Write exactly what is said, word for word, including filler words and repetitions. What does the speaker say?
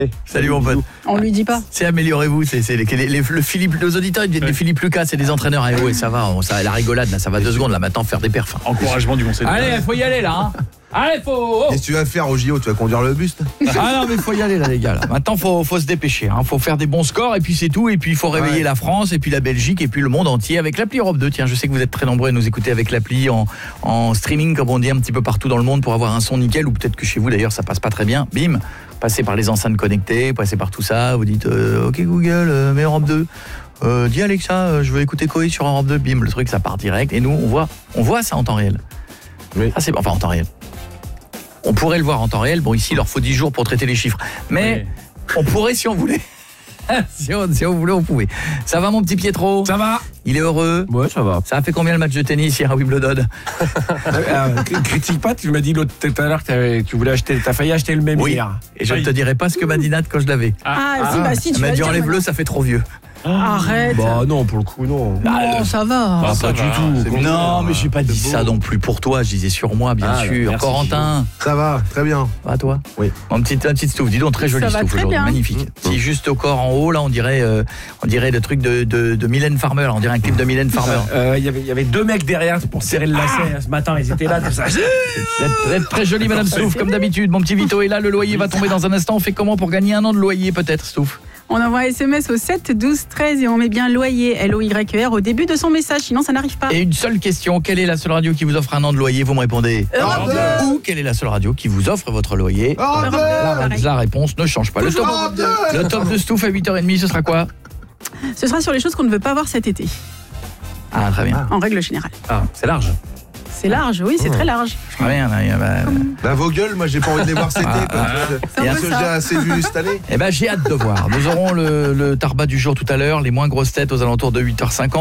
Salut mon pote. On lui dit pas. C'est améliorez-vous, c'est c'est les, les, les le Philippe, nos auditeurs ils viennent des Philippe Lucas, c'est des entraîneurs. Et ouais, ça va, on, ça la rigolade là, ça va deux secondes là maintenant faire des perfs. Encouragement du conseil. Allez, faut y aller là. Hein. Allez, faut. Oh. Qu'est-ce que tu vas faire au J O? Tu vas conduire le bus? Ah non, mais faut y aller là les gars. Là. Maintenant faut faut se dépêcher. Hein. Faut faire des bons scores et puis c'est tout. Et puis il faut réveiller ouais. la France et puis la Belgique et puis le monde entier avec l'appli Europe deux. Tiens, je sais que vous êtes très nombreux à nous écouter avec l'appli en en streaming comme on dit un petit peu partout dans le monde pour avoir un son nickel ou peut-être que chez vous d'ailleurs ça passe pas très bien. Bim. Passez par les enceintes connectées, passez par tout ça, vous dites euh, OK Google, euh, mets Europe deux. Euh, dis Alexa, euh, je veux écouter Koé sur Europe deux. Bim, le truc ça part direct et nous on voit on voit ça en temps réel. Oui. Ah c'est enfin en temps réel. On pourrait le voir en temps réel. Bon ici il leur faut dix jours pour traiter les chiffres. Mais oui. on pourrait si on voulait. si, on, si on voulait on pouvait. Ça va mon petit Pietro? Ça va. Il est heureux? Ouais, ça va. Ça a fait combien le match de tennis hier à Wimbledon? euh, Critique pas, tu m'as dit l'autre tout à l'heure que tu voulais acheter, t'as failli acheter le même oui. hier. Et je ne te dirais pas ce que m'a dit Nat quand je l'avais. Ah, ah, si, bah si, tu Elle m'a vas dit le enlève-le, ça fait trop vieux. Ah, arrête. Bah non, pour le coup, non. Non, ah, ça va. Bah, pas du tout. Non, mais j'ai pas dit ça non plus pour toi, je disais sur moi, bien ah, sûr. merci, Corentin. Ça va, très bien. À toi? Oui. Un petit, un petit stouff, dis donc, très joli stouff aujourd'hui, magnifique. Mmh. Si juste au corps en haut, là, on dirait, euh, on dirait le truc de, de, de Mylène Farmer, on dirait un clip de Mylène Farmer. Il euh, y, y avait deux mecs derrière pour serrer le lacet ah ce matin, ils étaient là, tout ça. Vous êtes très jolie, Madame Stouff, comme d'habitude. Mon petit Vito est là, le loyer va tomber dans un instant. On fait comment pour gagner un an de loyer, peut-être, Stouff? On envoie un S M S au sept douze treize et on met bien loyer, L O Y E R, au début de son message, sinon ça n'arrive pas. Et une seule question, quelle est la seule radio qui vous offre un an de loyer? Vous me répondez Europe deux. Ou quelle est la seule radio qui vous offre votre loyer? Europe deux. La, la réponse ne change pas. Le top, le top de Stouff à huit heures trente, ce sera quoi? Ce sera sur les choses qu'on ne veut pas voir cet été. Ah, très bien. En règle générale. Ah, c'est large. C'est large, oui, c'est oh. très large. Très bien. Là, bah, bah, vos gueules, moi j'ai pas envie de les voir cet été. Ah, ah, parce que j'ai assez vu cette année. Eh ben, j'ai hâte de voir. Nous aurons le, le tarbat du jour tout à l'heure, les moins grosses têtes aux alentours de huit heures cinquante.